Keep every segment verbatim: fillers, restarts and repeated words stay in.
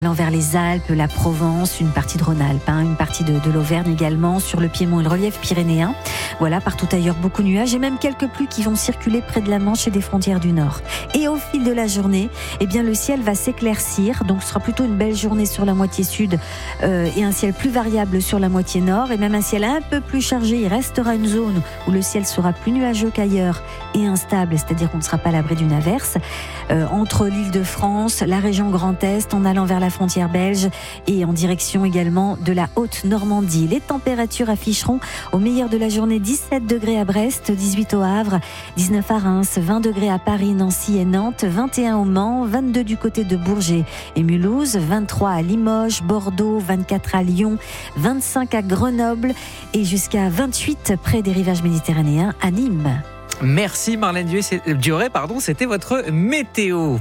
Vers les Alpes, la Provence, une partie de Rhône-Alpes, hein, une partie de, de l'Auvergne également, sur le Piémont et le relief pyrénéen. Voilà, partout ailleurs, beaucoup de nuages et même quelques pluies qui vont circuler près de la Manche et des frontières du Nord. Et au fil de la journée, eh bien, le ciel va s'éclaircir, donc ce sera plutôt une belle journée sur la moitié sud euh, et un ciel plus variable sur la moitié nord et même un ciel un peu plus chargé. Il restera une zone où le ciel sera plus nuageux qu'ailleurs et instable, c'est-à-dire qu'on ne sera pas à l'abri d'une averse. Euh, entre l'Île-de-France, la région Grand Est, en allant vers la frontière belge et en direction également de la Haute-Normandie. Les températures afficheront au meilleur de la journée dix-sept degrés à Brest, dix-huit au Havre, dix-neuf à Reims, vingt degrés à Paris, Nancy et Nantes, vingt et un au Mans, vingt-deux du côté de Bourges et Mulhouse, vingt-trois à Limoges, Bordeaux, vingt-quatre à Lyon, vingt-cinq à Grenoble et jusqu'à vingt-huit près des rivages méditerranéens à Nîmes. Merci Marlène Duré, pardon, c'était votre météo.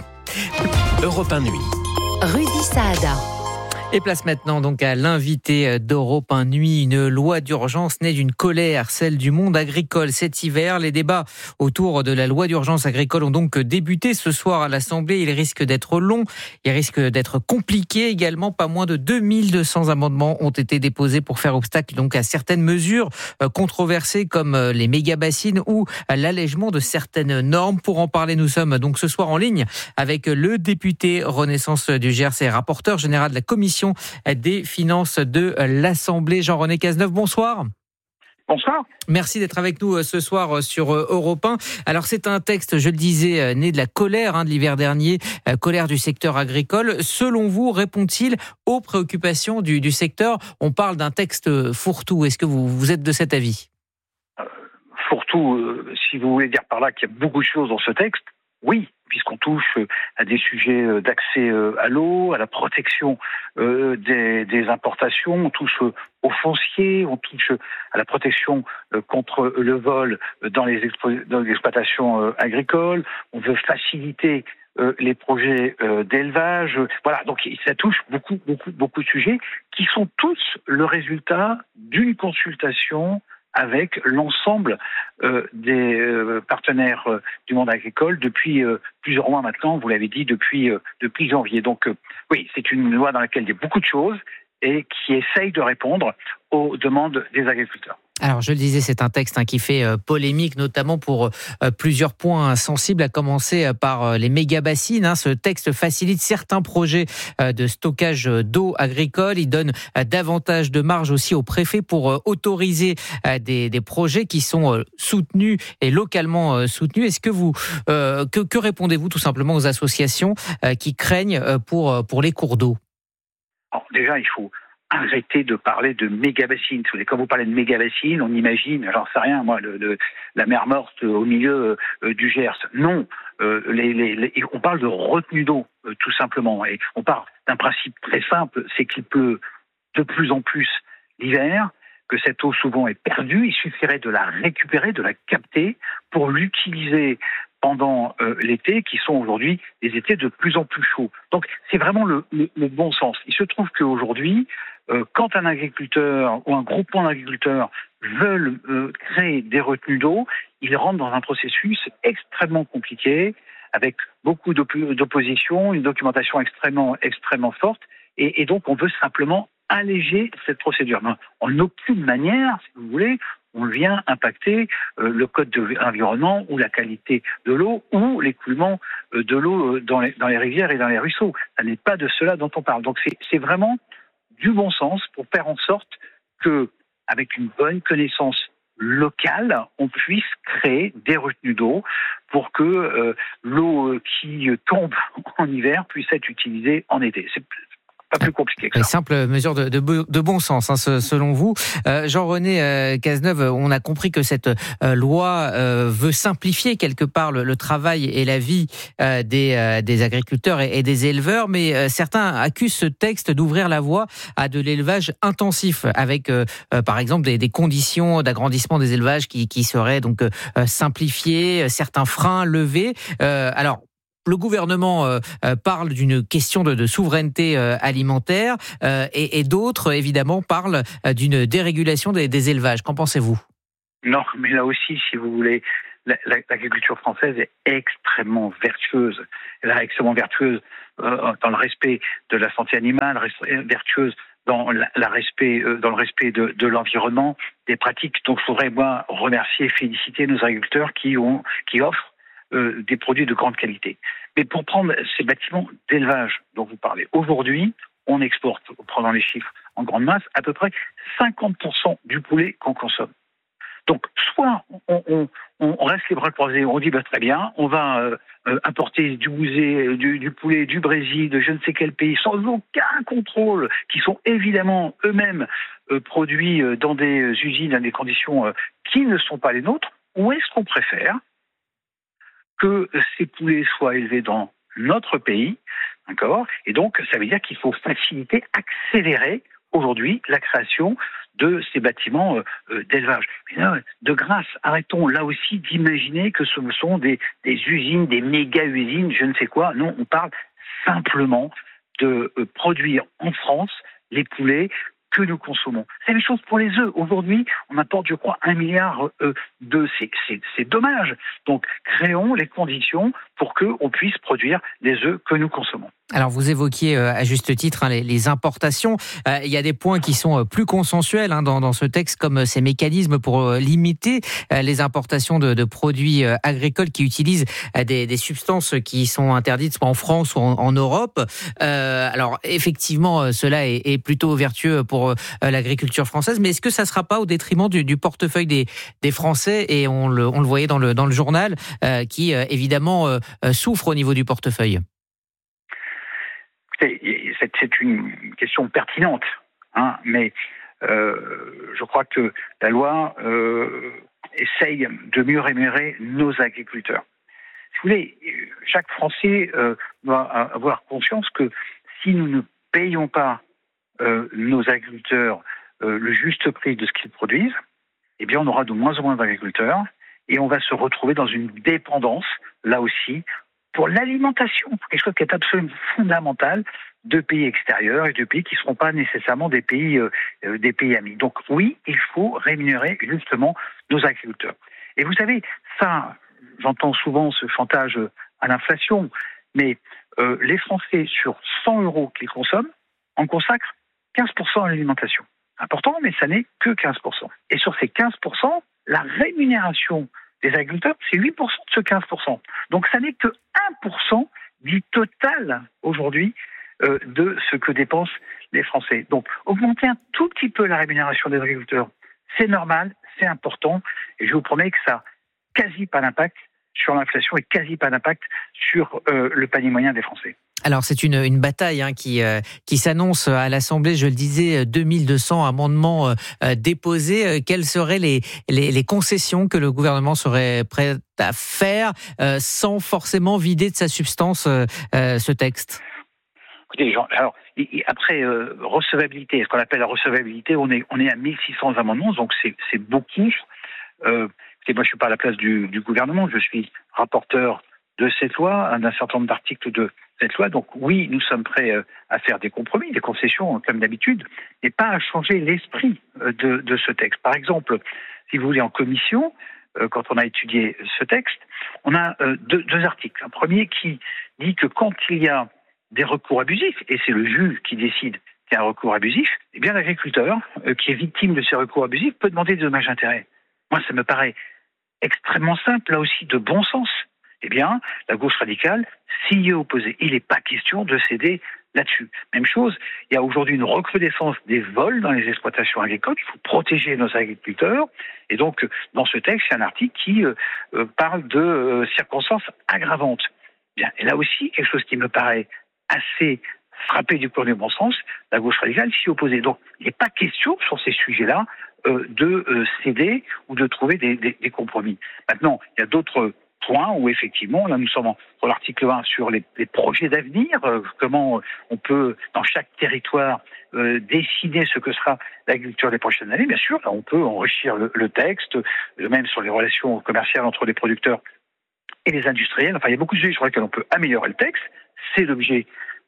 Europe un Nuit. Rudi Saada. Et place maintenant donc à l'invité d'Europe un Nuit. Une loi d'urgence née d'une colère, celle du monde agricole. Cet hiver, les débats autour de la loi d'urgence agricole ont donc débuté ce soir à l'Assemblée. Il risque d'être long, il risque d'être compliqué également. Pas moins de deux mille deux cents amendements ont été déposés pour faire obstacle donc à certaines mesures controversées comme les méga-bassines ou l'allègement de certaines normes. Pour en parler, nous sommes donc ce soir en ligne avec le député Renaissance du Gers et rapporteur général de la commission des finances de l'Assemblée, Jean-René Cazeneuve. Bonsoir. Bonsoir. Merci d'être avec nous ce soir sur Europe un. Alors c'est un texte, je le disais, né de la colère hein, de l'hiver dernier, colère du secteur agricole. Selon vous, répond-il aux préoccupations du, du secteur ? On parle d'un texte fourre-tout. Est-ce que vous, vous êtes de cet avis ? euh, Fourre-tout, euh, si vous voulez dire par là qu'il y a beaucoup de choses dans ce texte, oui, puisqu'on touche à des sujets d'accès à l'eau, à la protection des, des importations, on touche au foncier, on touche à la protection contre le vol dans les, expo- dans les exploitations agricoles, on veut faciliter les projets d'élevage. Voilà, donc ça touche beaucoup, beaucoup, beaucoup de sujets qui sont tous le résultat d'une consultation avec l'ensemble euh, des euh, partenaires euh, du monde agricole depuis euh, plusieurs mois maintenant, vous l'avez dit, depuis, euh, depuis janvier. Donc euh, oui, c'est une loi dans laquelle il y a beaucoup de choses et qui essaye de répondre aux demandes des agriculteurs. Alors, je le disais, c'est un texte hein, qui fait euh, polémique, notamment pour euh, plusieurs points sensibles, à commencer euh, par euh, les méga-bassines. Hein. Ce texte facilite certains projets euh, de stockage d'eau agricole. Il donne euh, davantage de marge aussi aux préfets pour euh, autoriser euh, des, des projets qui sont euh, soutenus et localement euh, soutenus. Est-ce que vous, euh, que, que répondez-vous tout simplement aux associations euh, qui craignent euh, pour, pour les cours d'eau ? Alors, déjà, il faut arrêter de parler de méga-bassines. Quand vous parlez de méga-bassines, on imagine, j'en sais rien, moi, le, le, la mer morte au milieu euh, du Gers. Non, euh, les, les, les, on parle de retenue d'eau, euh, tout simplement. Et on parle d'un principe très simple, c'est qu'il pleut de plus en plus l'hiver, que cette eau souvent est perdue. Il suffirait de la récupérer, de la capter pour l'utiliser pendant euh, l'été, qui sont aujourd'hui des étés de plus en plus chauds. Donc c'est vraiment le, le, le bon sens. Il se trouve qu'aujourd'hui, euh, quand un agriculteur ou un groupement d'agriculteurs veulent euh, créer des retenues d'eau, ils rentrent dans un processus extrêmement compliqué, avec beaucoup d'op- d'opposition, une documentation extrêmement, extrêmement forte, et, et donc on veut simplement alléger cette procédure. Mais en aucune manière, si vous voulez, on vient impacter euh, le code de l'environnement ou la qualité de l'eau ou l'écoulement euh, de l'eau euh, dans, les, dans les rivières et dans les ruisseaux. Ça n'est pas de cela dont on parle. Donc c'est, c'est vraiment du bon sens pour faire en sorte que, avec une bonne connaissance locale, on puisse créer des retenues d'eau pour que euh, l'eau qui tombe en hiver puisse être utilisée en été. C'est pas plus compliqué que ça. Simple mesure de, de, de bon sens, hein, selon vous. Euh, Jean-René euh, Cazeneuve, on a compris que cette euh, loi euh, veut simplifier quelque part le, le travail et la vie euh, des, euh, des agriculteurs et, et des éleveurs, mais euh, certains accusent ce texte d'ouvrir la voie à de l'élevage intensif, avec euh, euh, par exemple des, des conditions d'agrandissement des élevages qui, qui seraient donc euh, simplifiées, certains freins levés. Euh, alors, le gouvernement euh, parle d'une question de, de souveraineté euh, alimentaire euh, et, et d'autres, évidemment, parlent euh, d'une dérégulation des, des élevages. Qu'en pensez-vous ? Non, mais là aussi, si vous voulez, l'agriculture française est extrêmement vertueuse. Elle est extrêmement vertueuse euh, dans le respect de la santé animale, vertueuse dans, la, la respect, euh, dans le respect de, de l'environnement, des pratiques. Donc, je voudrais, moi, remercier et féliciter nos agriculteurs qui, ont, qui offrent euh, des produits de grande qualité. Mais pour prendre ces bâtiments d'élevage dont vous parlez, aujourd'hui, on exporte, en prenant les chiffres en grande masse, à peu près cinquante pour cent du poulet qu'on consomme. Donc, soit on, on, on reste les bras croisés, on dit bah, très bien, on va euh, importer du bouset, du, du poulet du Brésil, de je ne sais quel pays, sans aucun contrôle, qui sont évidemment eux-mêmes euh, produits dans des usines, dans des conditions euh, qui ne sont pas les nôtres. Ou est-ce qu'on préfère que ces poulets soient élevés dans notre pays, d'accord ? Et donc, ça veut dire qu'il faut faciliter, accélérer aujourd'hui la création de ces bâtiments euh, d'élevage. Mais là, de grâce, arrêtons là aussi d'imaginer que ce sont des, des usines, des méga-usines, je ne sais quoi. Non, on parle simplement de euh, produire en France les poulets que nous consommons. C'est la même chose pour les œufs. Aujourd'hui, on apporte, je crois, un milliard euh, d'œufs. C'est, c'est, c'est dommage. Donc, créons les conditions pour qu'on puisse produire des œufs que nous consommons. Alors, vous évoquiez euh, à juste titre hein, les, les importations. Euh, il y a des points qui sont euh, plus consensuels hein, dans, dans ce texte, comme euh, ces mécanismes pour euh, limiter euh, les importations de, de produits euh, agricoles qui utilisent euh, des, des substances qui sont interdites soit en France ou en, en Europe. Euh, alors, effectivement, euh, cela est, est plutôt vertueux pour euh, l'agriculture française, mais est-ce que ça ne sera pas au détriment du, du portefeuille des, des Français ? Et on le, on le voyait dans le, dans le journal, euh, qui euh, évidemment euh, souffre au niveau du portefeuille. C'est une question pertinente, hein, mais euh, je crois que la loi euh, essaye de mieux rémunérer nos agriculteurs. Si vous voulez, chaque Français euh, doit avoir conscience que si nous ne payons pas euh, nos agriculteurs euh, le juste prix de ce qu'ils produisent, eh bien on aura de moins en moins d'agriculteurs et on va se retrouver dans une dépendance, là aussi, pour l'alimentation, quelque chose qui est absolument fondamental, de pays extérieurs et de pays qui ne seront pas nécessairement des pays, euh, des pays amis. Donc oui, il faut rémunérer justement nos agriculteurs. Et vous savez, ça, j'entends souvent ce chantage à l'inflation, mais euh, les Français, sur cent euros qu'ils consomment, en consacrent quinze pour cent à l'alimentation. Important, mais ça n'est que quinze pour cent. Et sur ces quinze pour cent, la rémunération des agriculteurs, c'est huit pour cent de ce quinze pour cent. Donc ça n'est que un pour cent du total aujourd'hui euh, de ce que dépensent les Français. Donc augmenter un tout petit peu la rémunération des agriculteurs, c'est normal, c'est important, et je vous promets que ça n'a quasi pas d'impact sur l'inflation et quasi pas d'impact sur euh, le panier moyen des Français. Alors c'est une, une bataille hein, qui, euh, qui s'annonce à l'Assemblée, je le disais, deux mille deux cents amendements euh, déposés. Quelles seraient les, les, les concessions que le gouvernement serait prêt à faire euh, sans forcément vider de sa substance euh, euh, ce texte ? Écoutez, Jean, alors, après euh, recevabilité, ce qu'on appelle la recevabilité, on est, on est à mille six cents amendements, donc c'est, c'est beaucoup. Euh, écoutez, moi je ne suis pas à la place du, du gouvernement, je suis rapporteur de cette loi, d'un certain nombre d'articles de cette loi. Donc oui, nous sommes prêts à faire des compromis, des concessions comme d'habitude, mais pas à changer l'esprit de, de ce texte. Par exemple, si vous voulez, en commission, quand on a étudié ce texte, on a deux, deux articles. Un premier qui dit que quand il y a des recours abusifs, et c'est le juge qui décide qu'il y a un recours abusif, eh bien l'agriculteur qui est victime de ces recours abusifs peut demander des dommages-intérêts. Moi, ça me paraît extrêmement simple, là aussi de bon sens. Eh bien, la gauche radicale s'y est opposée. Il n'est pas question de céder là-dessus. Même chose, il y a aujourd'hui une recrudescence des vols dans les exploitations agricoles. Il faut protéger nos agriculteurs. Et donc, dans ce texte, il y a un article qui euh, parle de euh, circonstances aggravantes. Bien, et là aussi, quelque chose qui me paraît assez frappé du coin du bon sens, la gauche radicale s'y opposait. Donc, il n'est pas question sur ces sujets-là euh, de euh, céder ou de trouver des, des, des compromis. Maintenant, il y a d'autres point où effectivement, là nous sommes sur l'article un sur les, les projets d'avenir, euh, comment on peut dans chaque territoire euh, décider ce que sera l'agriculture des prochaines années. Bien sûr, là, on peut enrichir le, le texte, euh, même sur les relations commerciales entre les producteurs et les industriels. Enfin, il y a beaucoup de sujets sur lesquels on peut améliorer le texte. C'est l'objet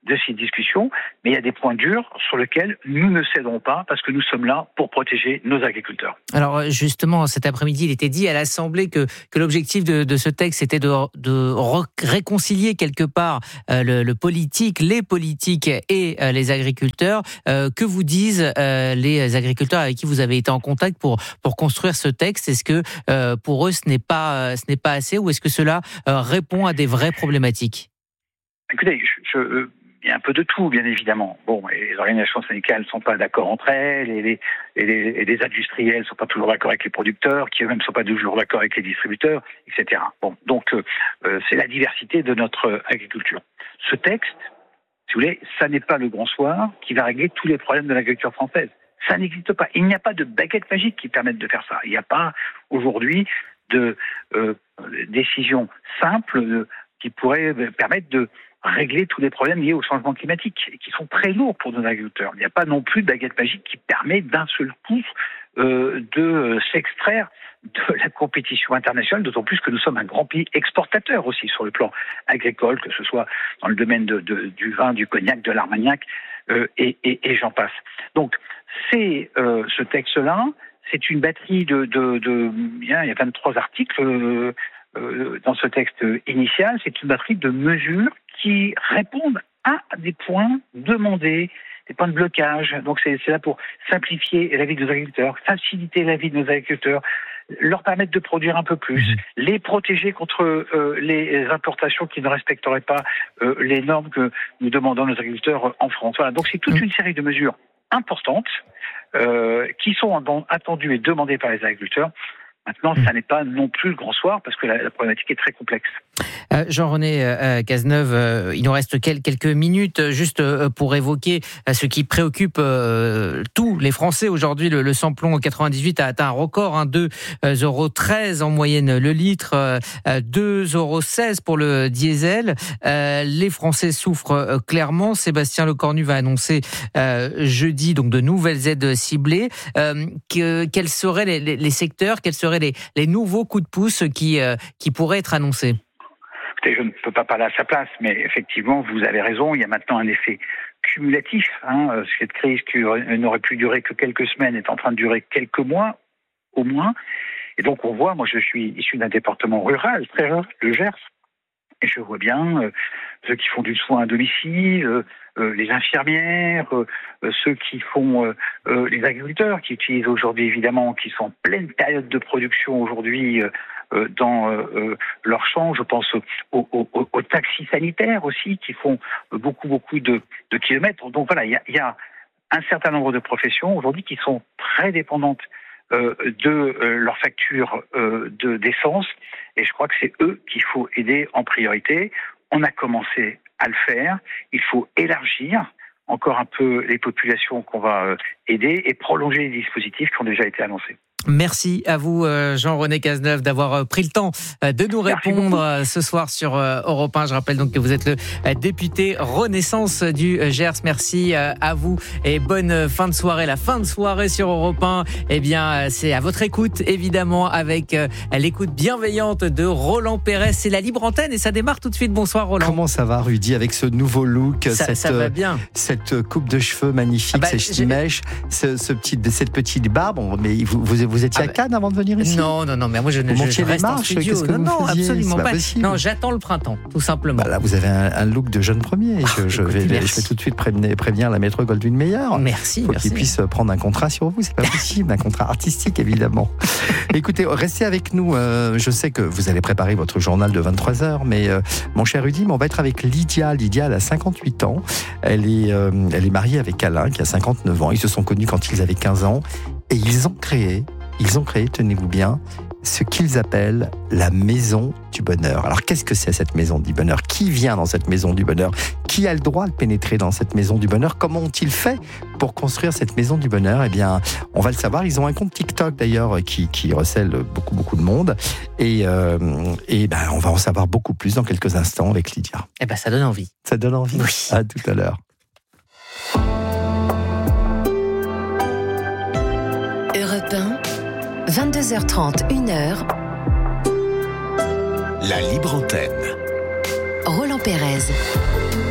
de ces discussions, mais il y a des points durs sur lesquels nous ne céderons pas parce que nous sommes là pour protéger nos agriculteurs. Alors justement, cet après-midi, il était dit à l'Assemblée que, que l'objectif de, de ce texte était de, de réconcilier quelque part euh, le, le politique, les politiques et euh, les agriculteurs. Euh, que vous disent euh, les agriculteurs avec qui vous avez été en contact pour, pour construire ce texte ? Est-ce que euh, pour eux ce n'est pas, euh, ce n'est pas assez ou est-ce que cela euh, répond à des vraies problématiques ? Écoutez, je... je euh... il y a un peu de tout, bien évidemment. Bon, et les organisations syndicales ne sont pas d'accord entre elles, et les, et les, et les industriels ne sont pas toujours d'accord avec les producteurs, qui eux-mêmes ne sont pas toujours d'accord avec les distributeurs, et cetera. Bon, donc euh, c'est la diversité de notre agriculture. Ce texte, si vous voulez, ça n'est pas le grand soir qui va régler tous les problèmes de l'agriculture française. Ça n'existe pas. Il n'y a pas de baguette magique qui permette de faire ça. Il n'y a pas aujourd'hui de euh, décision simple euh, qui pourrait permettre de régler tous les problèmes liés au changement climatique et qui sont très lourds pour nos agriculteurs. Il n'y a pas non plus de baguette magique qui permet d'un seul coup euh, de s'extraire de la compétition internationale, d'autant plus que nous sommes un grand pays exportateur aussi sur le plan agricole, que ce soit dans le domaine de, de, du vin, du cognac, de l'armagnac euh, et, et, et j'en passe. Donc c'est euh, ce texte-là, c'est une batterie de, de, de bien, il y a vingt-trois articles euh, euh, dans ce texte initial, c'est une batterie de mesures qui répondent à des points demandés, des points de blocage. Donc c'est, c'est là pour simplifier la vie de nos agriculteurs, faciliter la vie de nos agriculteurs, leur permettre de produire un peu plus, mmh. les protéger contre euh, les importations qui ne respecteraient pas euh, les normes que nous demandons à nos agriculteurs en France. Voilà. Donc c'est toute mmh. une série de mesures importantes euh, qui sont attendues et demandées par les agriculteurs. Maintenant, ça n'est pas non plus le grand soir parce que la, la problématique est très complexe. Euh, Jean-René euh, Cazeneuve, euh, il nous reste quel, quelques minutes juste euh, pour évoquer euh, ce qui préoccupe euh, tous les Français aujourd'hui. Le, le samplon quatre-vingt-dix-huit a atteint un record, hein, deux euros treize en moyenne le litre, euh, deux euros seize pour le diesel. Euh, les Français souffrent euh, clairement. Sébastien Lecornu va annoncer euh, jeudi donc de nouvelles aides ciblées. Euh, que, quels seraient les, les, les secteurs, quels seraient les, les nouveaux coups de pouce qui, euh, qui pourraient être annoncés? Écoutez, je ne peux pas parler à sa place, mais effectivement, vous avez raison, il y a maintenant un effet cumulatif. Hein. Cette crise qui n'aurait pu durer que quelques semaines est en train de durer quelques mois, au moins. Et donc on voit, moi je suis issu d'un département rural, très rural, le Gers, et je vois bien euh, ceux qui font du soin à domicile, euh, euh, les infirmières, euh, ceux qui font euh, euh, les agriculteurs, qui utilisent aujourd'hui évidemment, qui sont en pleine période de production aujourd'hui euh, dans euh, leurs champs. Je pense aux, aux, aux taxis sanitaires aussi, qui font beaucoup beaucoup de, de kilomètres. Donc voilà, il y a, y a un certain nombre de professions aujourd'hui qui sont très dépendantes euh, de euh, leur facture euh, de, d'essence. Et je crois que c'est eux qu'il faut aider en priorité. On a commencé à le faire. Il faut élargir encore un peu les populations qu'on va aider et prolonger les dispositifs qui ont déjà été annoncés. Merci à vous, Jean-René Cazeneuve, d'avoir pris le temps de nous répondre ce soir sur Europe un. Je rappelle donc que vous êtes le député Renaissance du Gers. Merci à vous et bonne fin de soirée. La fin de soirée sur Europe un, eh bien, c'est à votre écoute, évidemment, avec l'écoute bienveillante de Roland Pérez. C'est la libre antenne et ça démarre tout de suite. Bonsoir, Roland. Comment ça va, Rudy, avec ce nouveau look, ça, cette, ça va bien. cette coupe de cheveux magnifique, ah bah, ces cheveux mèches, ce, ce petit, cette petite barbe. Mais vous, vous Vous étiez ah à Cannes avant de venir ici? Non, non, non, mais moi je ne je, je reste marches, en studio. Non, non, absolument pas. pas non, j'attends le printemps, tout simplement. Bah là, vous avez un, un look de jeune premier. Je, oh, je, écoutez, vais, je vais tout de suite prévenir, prévenir la maître Goldwyn Mayer. Merci, Faut merci. qu'il puisse prendre un contrat sur vous, c'est pas possible, un contrat artistique évidemment. Écoutez, restez avec nous. Euh, je sais que vous allez préparer votre journal de vingt-trois heures, mais euh, mon cher Rudy, on va être avec Lydia. Lydia, elle a cinquante-huit ans. Elle est, euh, elle est mariée avec Alain, qui a cinquante-neuf ans. Ils se sont connus quand ils avaient quinze ans et ils ont créé Ils ont créé, tenez-vous bien, ce qu'ils appellent la maison du bonheur. Alors qu'est-ce que c'est cette maison du bonheur? Qui vient dans cette maison du bonheur? Qui a le droit de pénétrer dans cette maison du bonheur? Comment ont-ils fait pour construire cette maison du bonheur? Eh bien, on va le savoir. Ils ont un compte TikTok d'ailleurs qui, qui recèle beaucoup, beaucoup de monde. Et, euh, et ben, on va en savoir beaucoup plus dans quelques instants avec Lydia. Eh ben, ça donne envie. Ça donne envie. Oui. À tout à l'heure. Europe un, vingt-deux heures trente, une heure. La libre antenne. Roland Pérez.